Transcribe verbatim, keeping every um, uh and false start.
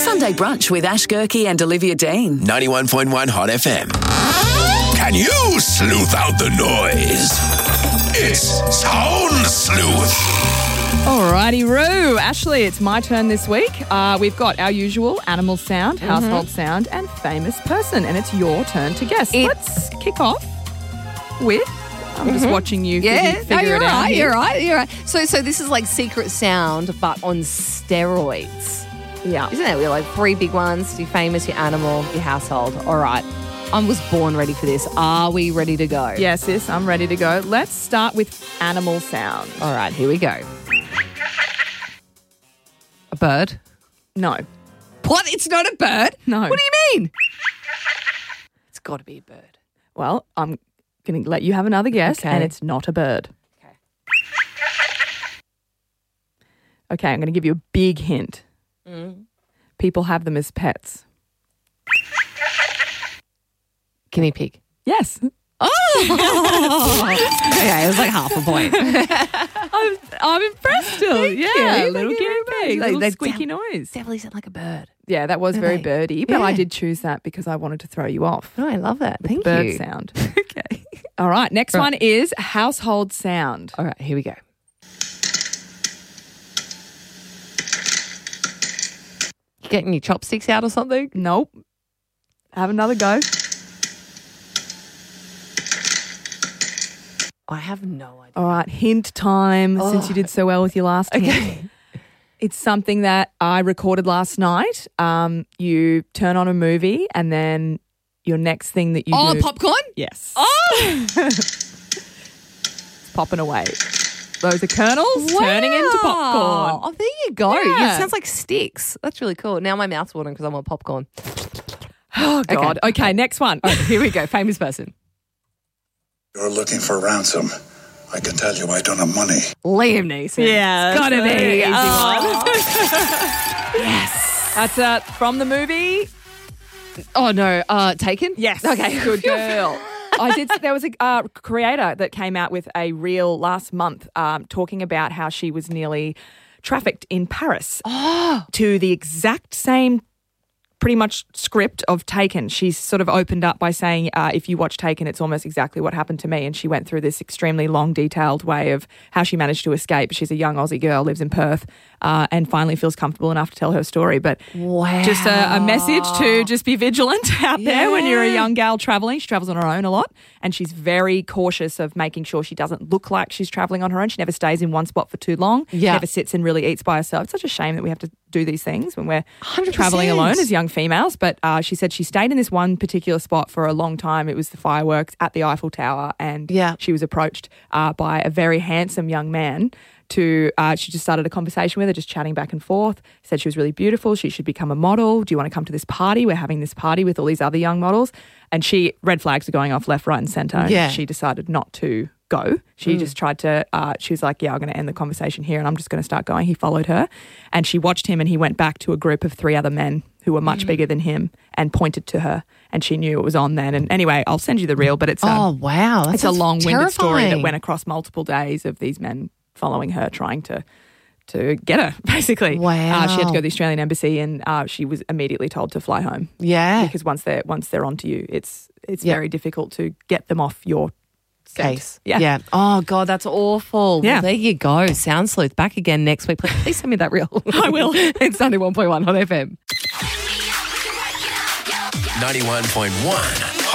Sunday Brunch with Ash Gerke and Olivia Dean. ninety-one point one Hot F M. Can you sleuth out the noise? It's Sound Sleuth. Alrighty, Roo. Ashley, it's my turn this week. Uh, we've got our usual animal sound, Mm-hmm. household sound, and famous person, and it's your turn to guess. It's- Let's kick off with. I'm just watching you Yeah, figure, figure no, you're it out. right, here. you're right, you're right. So, so this is like secret sound, but on steroids. Yeah. Isn't it? We're like three big ones: your famous, your animal, your household. All right. I was born ready for this. Are we ready to go? Yes, sis, I'm ready to go. Let's start with animal sound. All right, here we go. A bird? No. What? It's not a bird? No. What do you mean? It's got to be a bird. Well, I'm going to let you have another guess, Okay. and it's not a bird. Okay. Okay, I'm going to give you a big hint. Mm. People have them as pets. Guinea pig. Yes. Oh! Okay, it was like half a point. I'm, I'm impressed still. Thank yeah, you. little Thank you guinea very much. pig, Like, little they squeaky def- noise. Definitely sound like a bird. Yeah, that was Don't very they? birdy, but I Yeah. did choose that because I wanted to throw you off. Oh, I love that. Thank Bird you. sound. Okay. All right, next Right. one is household sound. All right, here we go. You getting your chopsticks out or something? Nope. Have another go. I have no idea. All right, hint time since Oh. you did so well with your last hint. Okay. It's something that I recorded last night. Um, you turn on a movie and then your next thing that you Oh, do. popcorn? Yes. Oh! It's popping away. Those are kernels turning into popcorn. Oh, there you go. Yeah. It sounds like sticks. That's really cool. Now my mouth's watering because I want popcorn. Oh, God. Okay, okay next one. All right, here we go. Famous person. You're looking for ransom. I can tell you I don't have money. Liam Neeson. Yeah, It's gotta that's a be. easy Oh. Yes. That's uh, from the movie. Oh, no. Uh, Taken? Yes. Okay. Good girl. I did. There was a uh, creator that came out with a reel last month um, talking about how she was nearly trafficked in Paris Oh. to the exact same pretty much script of Taken. She's sort of opened up by saying, uh, if you watch Taken, it's almost exactly what happened to me. And she went through this extremely long, detailed way of how she managed to escape. She's a young Aussie girl, lives in Perth, uh, and finally feels comfortable enough to tell her story. But Wow. just a, a message to just be vigilant out there when you're a Yeah. young gal traveling. She travels on her own a lot, and she's very cautious of making sure she doesn't look like she's traveling on her own. She never stays in one spot for too long. Yeah. Never sits and really eats by herself. It's such a shame that we have to do these things when we're one hundred percent. traveling alone as young females. But uh, she said she stayed in this one particular spot for a long time. It was the fireworks at the Eiffel Tower, and Yeah. she was approached uh, by a very handsome young man. To uh, she just started a conversation with her, just chatting back and forth. Said she was really beautiful. She should become a model. Do you want to come to this party? We're having this party with all these other young models. And she red flags are going off left, right, and centre. And Yeah. she decided not to go. She Mm. just tried to. Uh, she was like, "Yeah, I'm going to end the conversation here, and I'm just going to start going." He followed her, and she watched him, and he went back to a group of three other men who were much Mm. bigger than him, and pointed to her, and she knew it was on then. And anyway, I'll send you the reel, but it's um, Oh, wow. That it's a sounds long-winded story that terrifying. went across multiple days of these men following her, trying to to get her, basically. Wow. Uh, she had to go to the Australian Embassy, and uh, she was immediately told to fly home Yeah. because once they're once they're onto you, it's it's Yep. very difficult to get them off your scent. Case. Yeah. Yeah. Oh, God, that's awful. Yeah. Well, there you go. Sound Sleuth back again next week. Please, please send me that reel. I will. It's ninety-one point one on F M. ninety-one point one